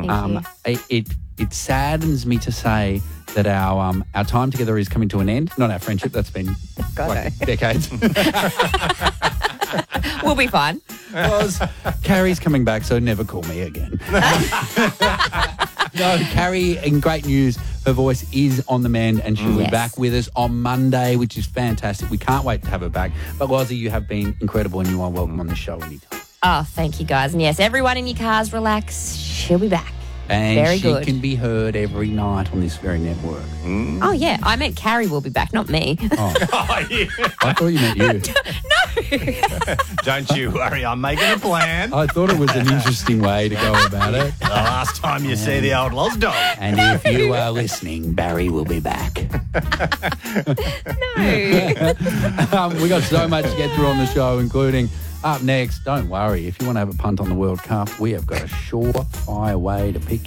you. It saddens me to say that our time together is coming to an end. Not our friendship. That's been decades. We'll be fine. Because Carrie's coming back, so never call me again. No, Carrie, in great news, her voice is on the mend and she'll be back with us on Monday, which is fantastic. We can't wait to have her back. But Lozzie, you have been incredible and you are welcome on the show anytime. Oh, thank you, guys. And yes, everyone in your cars, relax. She'll be back. And very she good. can be heard every night on this very network. Oh, yeah. I meant Carrie will be back, not me. Oh. I thought you meant you. Don't you worry, I'm making a plan. I thought it was an interesting way to go about it. The last time you see the old Loz dog. And if you are listening, Barry will be back. No. We got so much to get through on the show, including up next, don't worry, if you want to have a punt on the World Cup, we have got a surefire way to pick